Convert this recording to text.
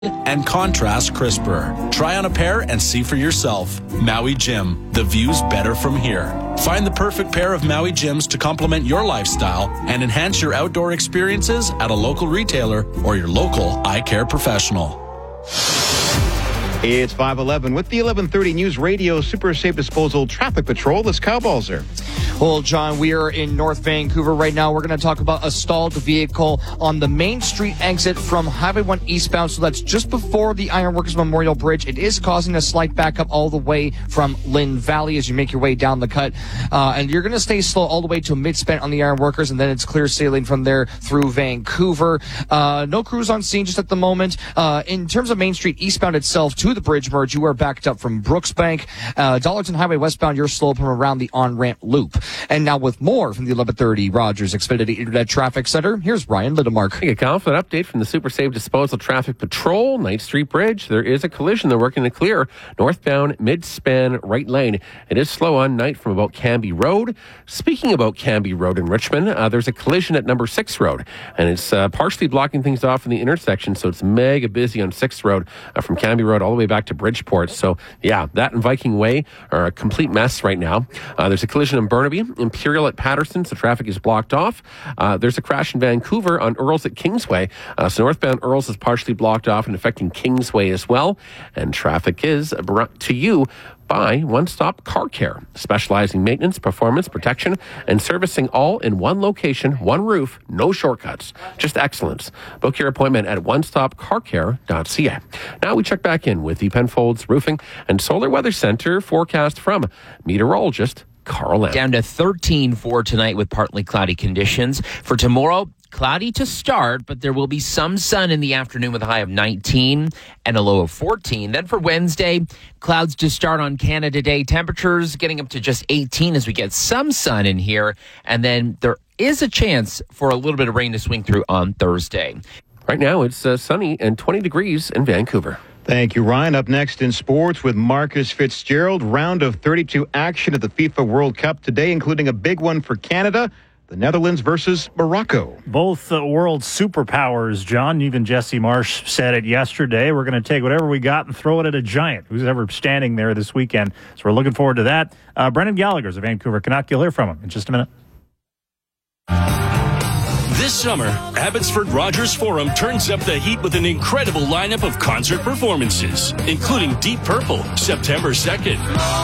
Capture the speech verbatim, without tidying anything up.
and contrast crisper. Try on a pair and see for yourself. Maui Jim, the view's better from here. Find the perfect pair of Maui Jims to complement your lifestyle and enhance your outdoor experiences at a local retailer or your local eye care professional. It's five eleven with the eleven thirty News Radio Super Safe Disposal Traffic Patrol. This Cowbalzer. Well, John, we are in North Vancouver right now. We're going to talk about a stalled vehicle on the Main Street exit from Highway one eastbound. So that's just before the Ironworkers Memorial Bridge. It is causing a slight backup all the way from Lynn Valley as you make your way down the cut. Uh, and you're going to stay slow all the way to mid-spent on the Ironworkers, and then it's clear sailing from there through Vancouver. Uh, no crews on scene just at the moment. Uh, in terms of Main Street eastbound itself to the bridge merge, you are backed up from Brooksbank. Uh, Dollarton Highway westbound, you're slow from around the on-ramp loop. And now with more from the eleven thirty Rogers Xfinity Internet Traffic Center, here's Ryan Lidemark. Thank you, Kyle, for that update from the Super Safe Disposal Traffic Patrol. Knight Street Bridge, there is a collision. They're working to clear northbound mid-span right lane. It is slow on Knight from about Canby Road. Speaking about Canby Road in Richmond, uh, there's a collision at number six Road, and it's uh, partially blocking things off in the intersection, so it's mega busy on sixth Road uh, from Canby Road all the way back to Bridgeport. So, yeah, that and Viking Way are a complete mess right now. Uh, there's a collision in Burnaby, Imperial at Patterson, so traffic is blocked off. Uh, there's a crash in Vancouver on Earls at Kingsway. Uh, so northbound Earls is partially blocked off and affecting Kingsway as well. And traffic is brought to you by One Stop Car Care, specializing maintenance, performance, protection, and servicing all in one location, one roof, no shortcuts, just excellence. Book your appointment at one stop car care dot c a. Now we check back in with the Penfolds Roofing and Solar Weather Center forecast from meteorologist Carl Lamb. Down to thirteen for tonight with partly cloudy conditions. For tomorrow, cloudy to start, but there will be some sun in the afternoon with a high of nineteen and a low of fourteen. Then for Wednesday, clouds to start on Canada Day. Temperatures getting up to just eighteen as we get some sun in here. And then there is a chance for a little bit of rain to swing through on Thursday. Right now, it's uh, sunny and twenty degrees in Vancouver. Thank you, Ryan. Up next in sports with Marcus Fitzgerald. Round of thirty-two action at the FIFA World Cup today, including a big one for Canada. The Netherlands versus Morocco. Both uh, world superpowers, John. Even Jesse Marsh said it yesterday. We're going to take whatever we got and throw it at a giant who's ever standing there this weekend. So we're looking forward to that. Uh, Brendan Gallagher's a Vancouver Canuck. You'll hear from him in just a minute. This summer, Abbotsford Rogers Forum turns up the heat with an incredible lineup of concert performances, including Deep Purple, September second.